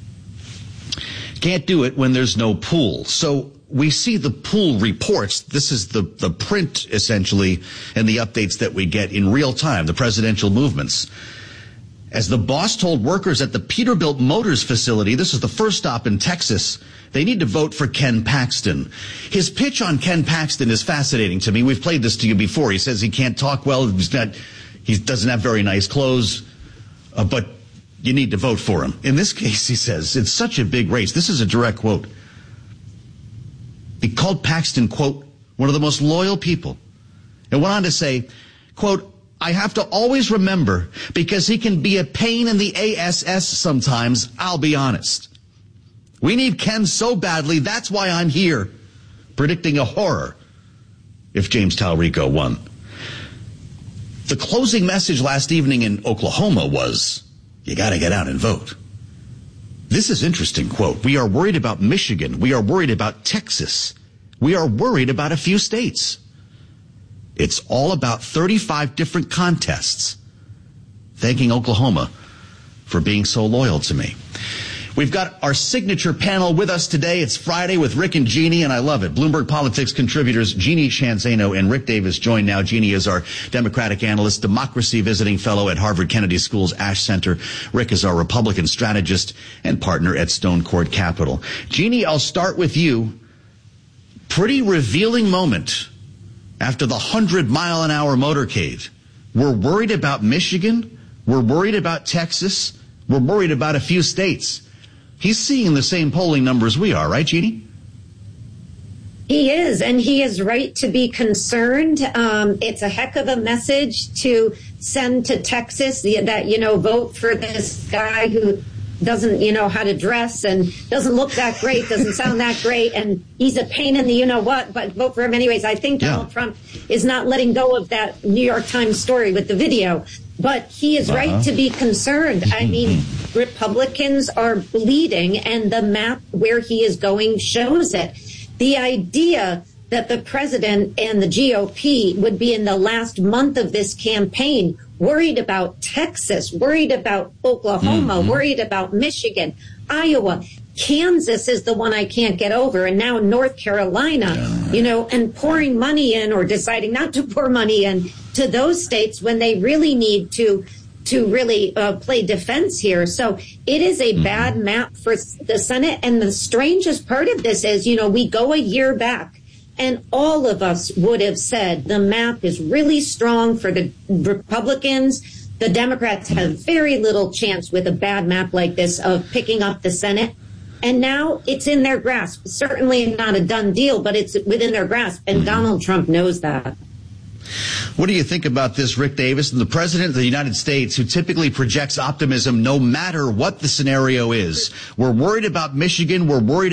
Can't do it when there's no pool. So we see the pool reports. This is the print, essentially, and the updates that we get in real time, the presidential movements. As the boss told workers at the Peterbilt Motors facility, this is the first stop in Texas, they need to vote for Ken Paxton. His pitch on Ken Paxton is fascinating to me. We've played this to you before. He says he can't talk well. He doesn't have very nice clothes, but you need to vote for him. In this case, he says, it's such a big race. This is a direct quote. He called Paxton, quote, one of the most loyal people, and went on to say, quote, I have to always remember, because he can be a pain in the ASS sometimes, I'll be honest. We need Ken so badly, that's why I'm here, predicting a horror if James Talrico won. The closing message last evening in Oklahoma was, you got to get out and vote. This is interesting, quote, we are worried about Michigan. We are worried about Texas. We are worried about a few states. It's all about 35 different contests. Thanking Oklahoma for being so loyal to me. We've got our signature panel with us today. It's Friday with Rick and Jeannie, and I love it. Bloomberg Politics contributors Jeannie Shanzano and Rick Davis join now. Jeannie is our Democratic analyst, democracy visiting fellow at Harvard Kennedy School's Ash Center. Rick is our Republican strategist and partner at Stone Court Capital. Jeannie, I'll start with you. Pretty revealing moment after the 100-mile-an-hour motorcade. We're worried about Michigan. We're worried about Texas. We're worried about a few states. He's seeing the same polling numbers we are, right, Jeannie? He is, and he is right to be concerned. It's a heck of a message to send to Texas that, vote for this guy who doesn't, how to dress and doesn't look that great, doesn't sound that great, and he's a pain in the you-know-what, but vote for him anyways. I think Donald Trump is not letting go of that New York Times story with the video. But he is right to be concerned. I mean, Republicans are bleeding, and the map where he is going shows it. The idea that the president and the GOP would be in the last month of this campaign worried about Texas, worried about Oklahoma, worried about Michigan, Iowa. Kansas is the one I can't get over, and now North Carolina, and pouring money in or deciding not to pour money in to those states when they really need to really play defense here. So it is a bad map for the Senate. And the strangest part of this is, we go a year back and all of us would have said the map is really strong for the Republicans. The Democrats have very little chance with a bad map like this of picking up the Senate. And now it's in their grasp. Certainly not a done deal, but it's within their grasp. And Donald Trump knows that. What do you think about this, Rick Davis, the President of the United States, who typically projects optimism no matter what the scenario is? We're worried about Michigan. We're worried